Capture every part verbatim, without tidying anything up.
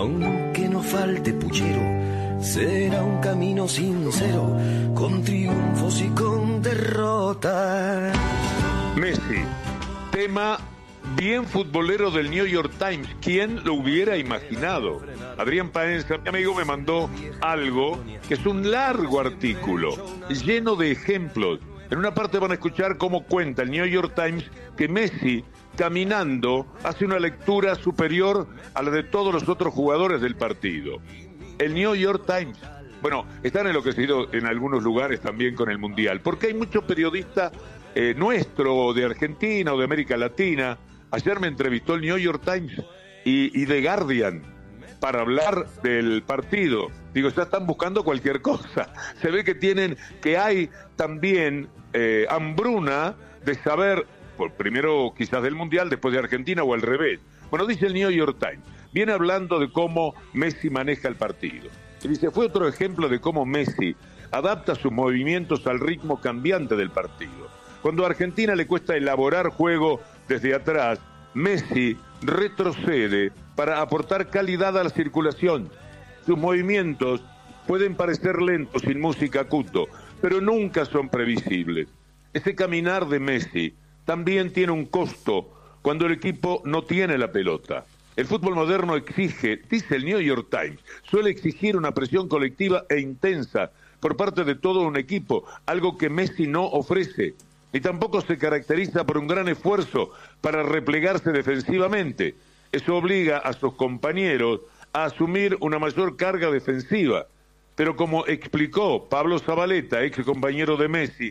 aunque no falte puchero, será un camino sincero, con triunfos y con derrotas. Messi, tema bien futbolero del New York Times. ¿Quién lo hubiera imaginado? Adrián Paenza, mi amigo, me mandó algo que es un largo artículo lleno de ejemplos. En una parte van a escuchar cómo cuenta el New York Times que Messi, caminando, hace una lectura superior a la de todos los otros jugadores del partido. El New York Times, bueno, están enloquecidos en algunos lugares también con el Mundial, porque hay muchos periodistas eh, nuestro, de Argentina o de América Latina. Ayer me entrevistó el New York Times y, y The Guardian para hablar del partido. Digo, ya están buscando cualquier cosa. Se ve que tienen, que hay también eh, hambruna de saber, por primero quizás del Mundial, después de Argentina o al revés. Bueno, dice el New York Times, viene hablando de cómo Messi maneja el partido. Y dice, fue otro ejemplo de cómo Messi adapta sus movimientos al ritmo cambiante del partido. Cuando a Argentina le cuesta elaborar juego desde atrás, Messi retrocede para aportar calidad a la circulación. Sus movimientos pueden parecer lentos sin música acuto, pero nunca son previsibles. Ese caminar de Messi también tiene un costo cuando el equipo no tiene la pelota. El fútbol moderno exige, dice el New York Times, suele exigir una presión colectiva e intensa por parte de todo un equipo, algo que Messi no ofrece. Y tampoco se caracteriza por un gran esfuerzo para replegarse defensivamente. Eso obliga a sus compañeros a asumir una mayor carga defensiva. Pero como explicó Pablo Zabaleta, ex compañero de Messi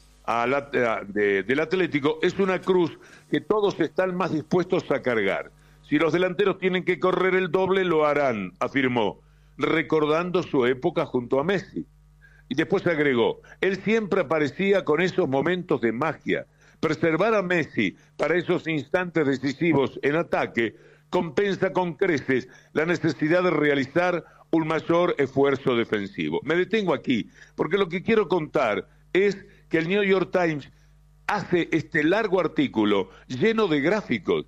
a la, a, de, del Atlético, es una cruz que todos están más dispuestos a cargar. Si los delanteros tienen que correr el doble, lo harán, afirmó, recordando su época junto a Messi. Y después agregó, él siempre aparecía con esos momentos de magia. Preservar a Messi para esos instantes decisivos en ataque compensa con creces la necesidad de realizar un mayor esfuerzo defensivo. Me detengo aquí, porque lo que quiero contar es que el New York Times hace este largo artículo lleno de gráficos,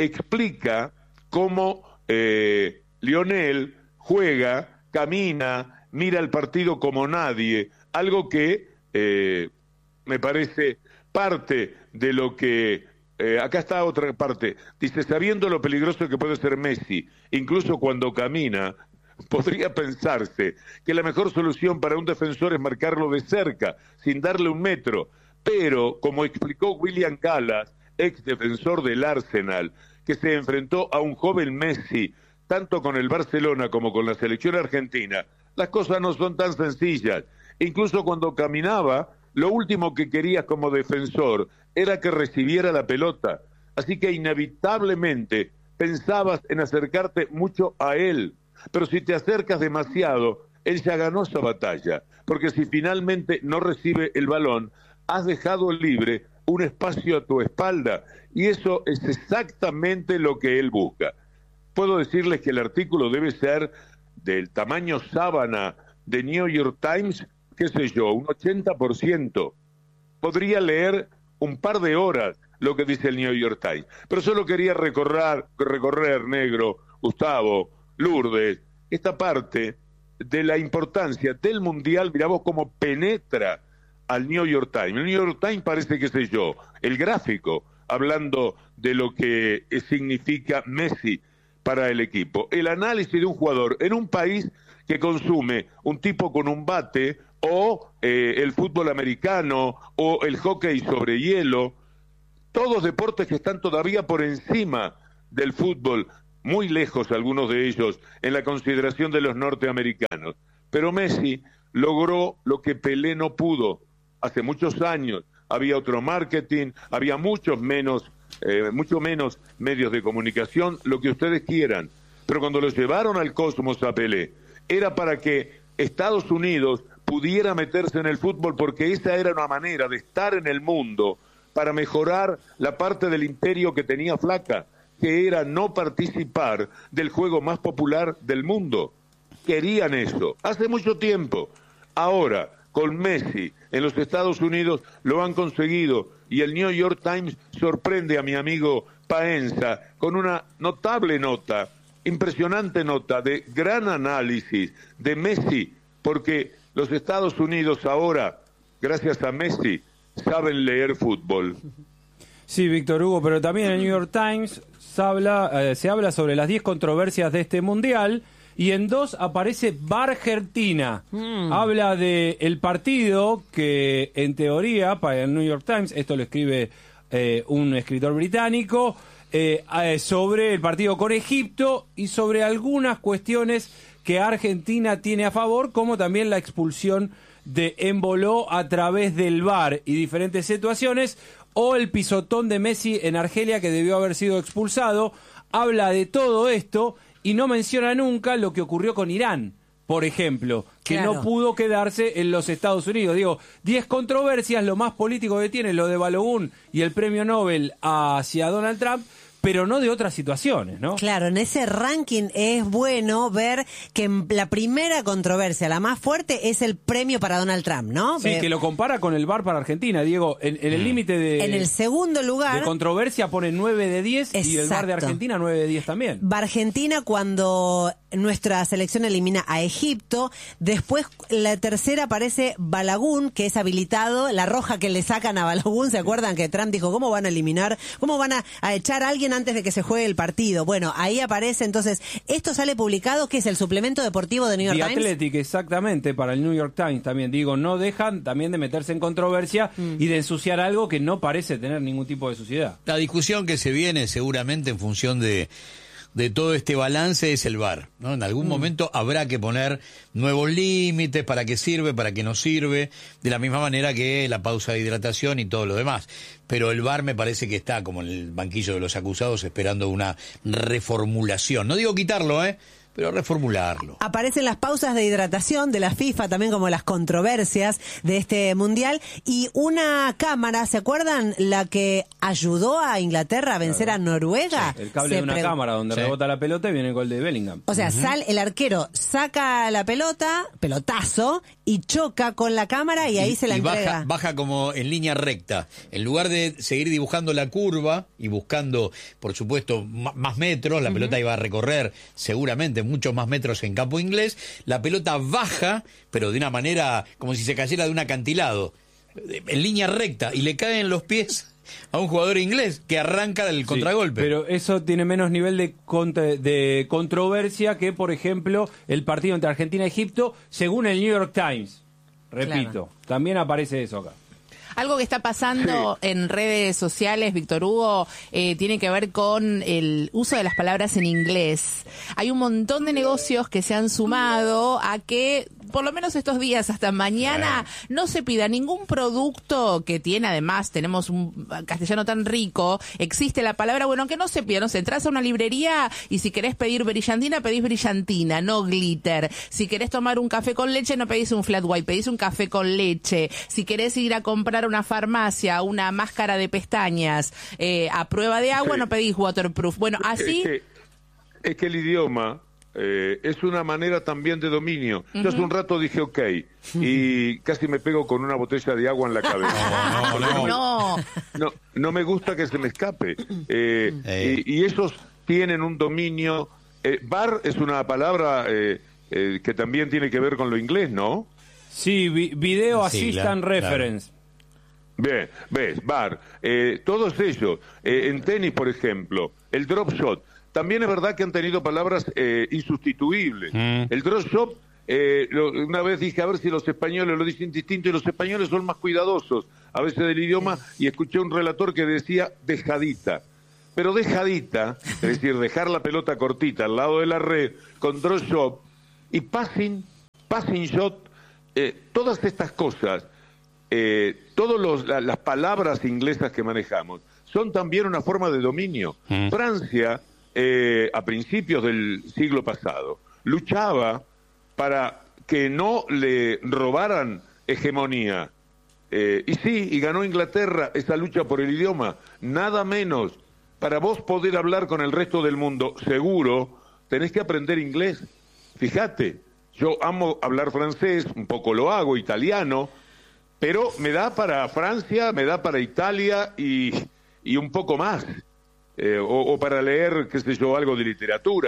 explica cómo eh, Lionel juega, camina, mira el partido como nadie, algo que eh, me parece parte de lo que... Eh, acá está otra parte, dice, sabiendo lo peligroso que puede ser Messi, incluso cuando camina, podría pensarse que la mejor solución para un defensor es marcarlo de cerca, sin darle un metro, pero, como explicó William Gallas, ex defensor del Arsenal, que se enfrentó a un joven Messi, tanto con el Barcelona como con la selección argentina, las cosas no son tan sencillas. Incluso cuando caminaba, lo último que querías como defensor era que recibiera la pelota. Así que inevitablemente pensabas en acercarte mucho a él. Pero si te acercas demasiado, él ya ganó esa batalla. Porque si finalmente no recibe el balón, has dejado libre un espacio a tu espalda. Y eso es exactamente lo que él busca. Puedo decirles que el artículo debe ser del tamaño sábana de New York Times, qué sé yo, un ochenta por ciento. Podría leer un par de horas lo que dice el New York Times, pero solo quería recorrer, recorrer, Negro, Gustavo, Lourdes, esta parte de la importancia del Mundial. Mirá vos cómo penetra al New York Times. El New York Times parece, qué sé yo, el gráfico, hablando de lo que significa Messi para el equipo. El análisis de un jugador en un país que consume un tipo con un bate o eh, el fútbol americano o el hockey sobre hielo, todos deportes que están todavía por encima del fútbol, muy lejos algunos de ellos en la consideración de los norteamericanos. Pero Messi logró lo que Pelé no pudo. Hace muchos años había otro marketing, había muchos menos Eh, mucho menos medios de comunicación, lo que ustedes quieran, pero cuando los llevaron al cosmos a Pelé, era para que Estados Unidos pudiera meterse en el fútbol, porque esa era una manera de estar en el mundo para mejorar la parte del imperio que tenía flaca, que era no participar del juego más popular del mundo. Querían eso, hace mucho tiempo. Ahora, con Messi en los Estados Unidos lo han conseguido, y el New York Times sorprende a mi amigo Paenza con una notable nota impresionante nota de gran análisis de Messi, porque los Estados Unidos ahora, gracias a Messi, saben leer fútbol. Sí, Víctor Hugo, pero también en el New York Times se habla, eh, se habla sobre las diez controversias de este mundial, y en dos aparece Bargentina. Mm. Habla de el partido que, en teoría, para el New York Times, esto lo escribe eh, un escritor británico, eh, eh, sobre el partido con Egipto y sobre algunas cuestiones que Argentina tiene a favor, como también la expulsión de Embolo a través del V A R y diferentes situaciones, o el pisotón de Messi en Argelia, que debió haber sido expulsado. Habla de todo esto y no menciona nunca lo que ocurrió con Irán, por ejemplo, que claro. no pudo quedarse en los Estados Unidos. Digo, diez controversias, lo más político que tiene lo de Balogun y el premio Nobel hacia Donald Trump, pero no de otras situaciones, ¿no? Claro, en ese ranking es bueno ver que la primera controversia, la más fuerte, es el premio para Donald Trump, ¿no? Sí, eh, que lo compara con el V A R para Argentina, Diego. En, en el límite de... En el segundo lugar... De controversia pone nueve de diez, exacto. Y el V A R de Argentina nueve de diez también. Va Argentina cuando nuestra selección elimina a Egipto. Después, la tercera aparece Balogun, que es habilitado, la roja que le sacan a Balogun. ¿Se acuerdan que Trump dijo, ¿cómo van a eliminar? ¿Cómo van a, a echar a alguien antes de que se juegue el partido? Bueno, ahí aparece entonces, esto sale publicado, que es el suplemento deportivo de New York The Times. Athletic, exactamente, para el New York Times también. Digo, no dejan también de meterse en controversia mm. y de ensuciar algo que no parece tener ningún tipo de suciedad. La discusión que se viene seguramente en función de de todo este balance es el V A R, ¿no? En algún mm. momento habrá que poner nuevos límites, para qué sirve, para qué no sirve, de la misma manera que la pausa de hidratación y todo lo demás. Pero el V A R me parece que está como en el banquillo de los acusados esperando una reformulación. No digo quitarlo, ¿eh? Pero reformularlo. Aparecen las pausas de hidratación de la FIFA, también como las controversias de este mundial, y una cámara, ¿se acuerdan? La que ayudó a Inglaterra a vencer claro. a Noruega. Sí, el cable de una pre... cámara donde sí. rebota la pelota y viene el gol de Bellingham. O sea, uh-huh. sal, el arquero saca la pelota, pelotazo, y choca con la cámara y ahí y, se la y entrega. Baja, baja como en línea recta. En lugar de seguir dibujando la curva y buscando, por supuesto, m- más metros, la uh-huh. pelota iba a recorrer seguramente muchos más metros en campo inglés, la pelota baja, pero de una manera como si se cayera de un acantilado, en línea recta, y le caen en los pies a un jugador inglés que arranca del sí, contragolpe. Pero eso tiene menos nivel de, contra, de controversia que, por ejemplo, el partido entre Argentina y Egipto, según el New York Times. Repito, claro. también aparece eso acá. Algo que está pasando sí. en redes sociales, Víctor Hugo, eh, tiene que ver con el uso de las palabras en inglés. Hay un montón de negocios que se han sumado a que, por lo menos estos días, hasta mañana, no se pida ningún producto que tiene, además, tenemos un castellano tan rico, existe la palabra, bueno, que no se pida, no sé, entras a una librería y si querés pedir brillantina, pedís brillantina, no glitter. Si querés tomar un café con leche, no pedís un flat white, pedís un café con leche. Si querés ir a comprar una farmacia, una máscara de pestañas eh, a prueba de agua, sí. no pedís waterproof. Bueno, así... Es que, es que el idioma eh, es una manera también de dominio. Uh-huh. Yo hace un rato dije ok, y casi me pego con una botella de agua en la cabeza. No, no, no. No, no me gusta que se me escape. Eh, hey. y, y esos tienen un dominio... Eh, bar es una palabra eh, eh, que también tiene que ver con lo inglés, ¿no? Sí, vi- Video Assistant sí, claro, Reference. Claro. Bien, ves, V A R, eh, todos ellos, eh, en tenis, por ejemplo, el drop shot, también es verdad que han tenido palabras eh, insustituibles. Mm. El drop shot, eh, lo, una vez dije, a ver si los españoles lo dicen distinto, y los españoles son más cuidadosos a veces del idioma, y escuché un relator que decía dejadita. Pero dejadita, es decir, dejar la pelota cortita al lado de la red, con drop shot, y passing, passing shot, eh, todas estas cosas... Eh, todas la, las palabras inglesas que manejamos son también una forma de dominio. Mm. Francia, eh, a principios del siglo pasado, luchaba para que no le robaran hegemonía. Eh, y sí, y ganó Inglaterra esa lucha por el idioma. Nada menos. Para vos poder hablar con el resto del mundo seguro, tenés que aprender inglés. Fíjate, yo amo hablar francés, un poco lo hago, italiano, pero me da para Francia, me da para Italia y, y un poco más. Eh, o, o para leer, qué sé yo, algo de literatura.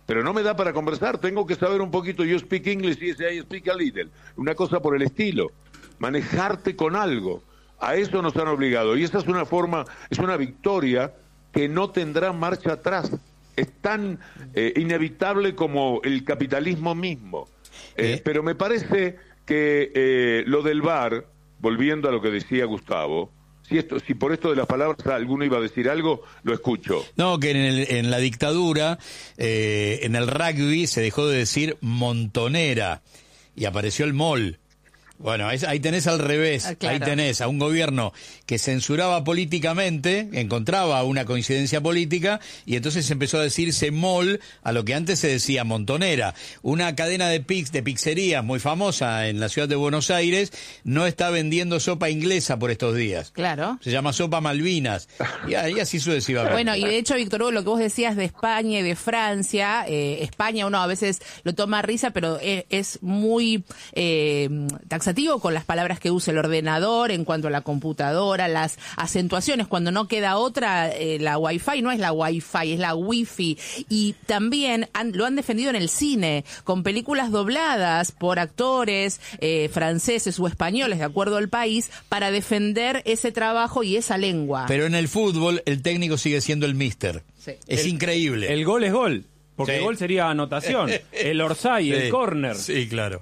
pero no me da para conversar, tengo que saber un poquito, yo speak English y ese I speak a little, una cosa por el estilo, manejarte con algo, a eso nos han obligado, y esa es una forma, es una victoria que no tendrá marcha atrás, es tan eh, inevitable como el capitalismo mismo, eh, ¿Eh? pero me parece que eh, lo del V A R, volviendo a lo que decía Gustavo, si esto, si por esto de las palabras alguno iba a decir algo, lo escucho. No, que en, el, en la dictadura, eh, en el rugby se dejó de decir montonera y apareció el mol. Bueno, es, ahí tenés al revés, Ah, claro. ahí tenés a un gobierno que censuraba políticamente, encontraba una coincidencia política y entonces empezó a decirse mol a lo que antes se decía montonera. Una cadena de pix, de pizzerías muy famosa en la ciudad de Buenos Aires no está vendiendo sopa inglesa por estos días. Claro. Se llama sopa Malvinas y, y así sucesivamente. Bueno, y de hecho, Víctor Hugo, lo que vos decías de España y de Francia, eh, España uno a veces lo toma a risa, pero es, es muy eh, taxativo con las palabras que usa el ordenador en cuanto a la computadora, las acentuaciones, cuando no queda otra, eh, la Wi-Fi no es la Wi-Fi, es la Wi-Fi. Y también han, lo han defendido en el cine, con películas dobladas por actores eh, franceses o españoles, de acuerdo al país, para defender ese trabajo y esa lengua. Pero en el fútbol el técnico sigue siendo el mister. Sí. Es El- increíble. El gol es gol, porque Sí. el gol sería anotación. El orsay, el Sí. córner. Sí, claro.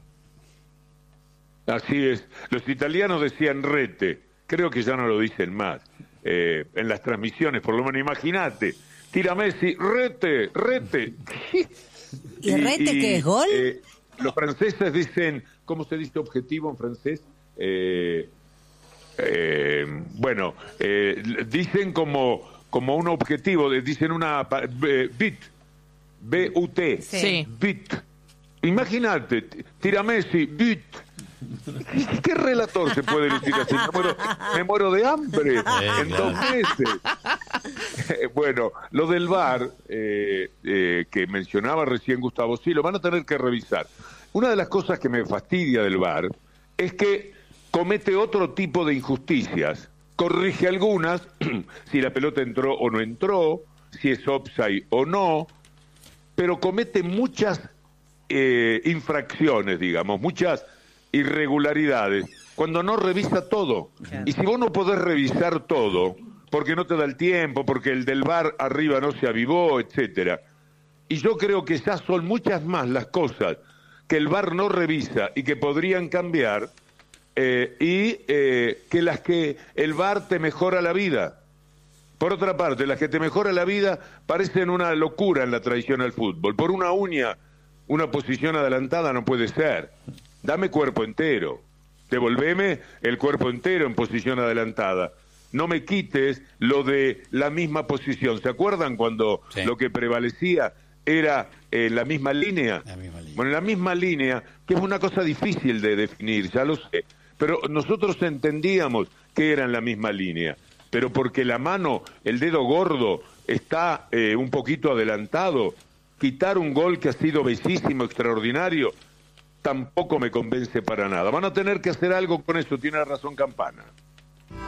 Así es. Los italianos decían rete, creo que ya no lo dicen más. Eh, en las transmisiones, por lo menos, imagínate, tira Messi, rete, rete. ¿Y rete qué es, gol? eh, los franceses dicen, ¿cómo se dice objetivo en francés? Eh, eh, bueno, eh, dicen como, como un objetivo, dicen una pa- eh, bit, B U T, Sí. bit. Imagínate, t- tira Messi, bit. ¿Qué, qué relator se puede decir así? Me muero, me muero de hambre en dos meses. Bueno, lo del V A R, eh, eh, que mencionaba recién Gustavo, sí, lo van a tener que revisar. Una de las cosas que me fastidia del V A R es que comete otro tipo de injusticias. Corrige algunas, si la pelota entró o no entró, si es offside o no, pero comete muchas eh, infracciones, digamos, muchas irregularidades, cuando no revisa todo. Y si vos no podés revisar todo, porque no te da el tiempo, porque el del V A R arriba no se avivó, etcétera. Y yo creo que ya son muchas más las cosas que el V A R no revisa y que podrían cambiar, eh, y eh, que las que el V A R te mejora la vida. Por otra parte, las que te mejora la vida parecen una locura en la tradición al fútbol. Por una uña, una posición adelantada no puede ser. Dame cuerpo entero, devolveme el cuerpo entero en posición adelantada. No me quites lo de la misma posición. ¿Se acuerdan cuando Sí. lo que prevalecía era eh, la misma línea? La misma línea. Bueno, la misma línea, que es una cosa difícil de definir, ya lo sé. Pero nosotros entendíamos que eran la misma línea. Pero porque la mano, el dedo gordo, está eh, un poquito adelantado, quitar un gol que ha sido bellísimo, extraordinario, tampoco me convence para nada. Van a tener que hacer algo con eso, tiene razón Campana.